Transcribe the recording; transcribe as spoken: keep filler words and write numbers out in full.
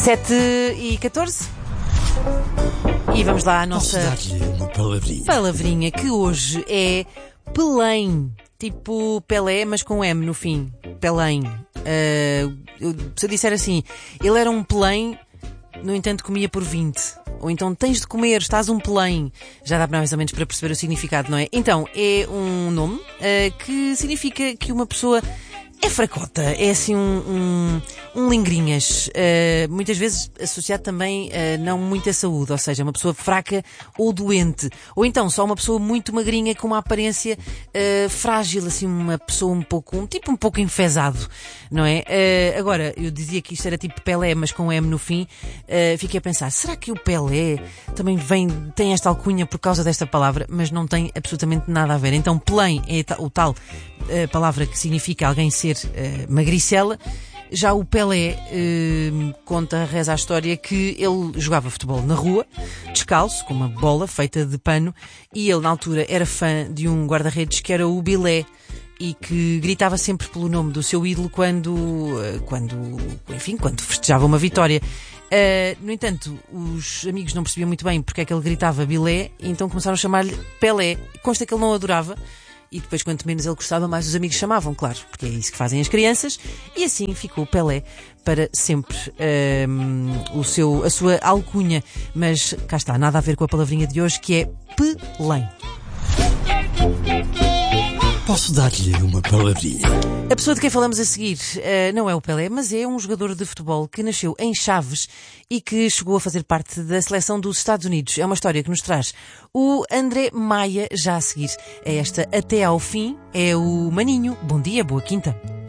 sete e catorze. E vamos lá à nossa Posso dar-lhe uma palavrinha? palavrinha, que hoje é Pelém. Tipo Pelé, mas com M no fim. Pelém. Uh, eu, se eu disser assim, ele era um Pelém, no entanto comia por vinte. Ou então tens de comer, estás um Pelém. Já dá mais ou menos para perceber o significado, não é? Então, é um nome uh, que significa que uma pessoa é fracota, é assim um, um, um lingrinhas, uh, muitas vezes associado também a não muita saúde, ou seja, uma pessoa fraca ou doente, ou então só uma pessoa muito magrinha com uma aparência uh, frágil, assim uma pessoa um pouco, um tipo um pouco enfesado, não é? Uh, agora, eu dizia que isto era tipo Pelé, mas com M no fim, uh, fiquei a pensar, será que o Pelé também vem, tem esta alcunha por causa desta palavra, mas não tem absolutamente nada a ver. Então, Pelém é o tal a palavra que significa alguém ser uh, magricela. Já o Pelé uh, conta, reza a história, que ele jogava futebol na rua, descalço, com uma bola feita de pano, e ele na altura era fã de um guarda-redes que era o Bilé, e que gritava sempre pelo nome do seu ídolo quando, uh, quando, enfim, quando festejava uma vitória. Uh, no entanto, os amigos não percebiam muito bem porque é que ele gritava Bilé, e então começaram a chamar-lhe Pelé. Consta que ele não adorava. E depois, quanto menos ele gostava, mais os amigos chamavam, claro, porque é isso que fazem as crianças. E assim ficou o Pelé para sempre, um, o seu, a sua alcunha. Mas cá está, nada a ver com a palavrinha de hoje, que é Pelém. Posso dar-lhe uma palavrinha? A pessoa de quem falamos a seguir uh, não é o Pelé, mas é um jogador de futebol que nasceu em Chaves e que chegou a fazer parte da seleção dos Estados Unidos. É uma história que nos traz o André Maia já a seguir. É esta até ao fim, é o Maninho. Bom dia, boa quinta.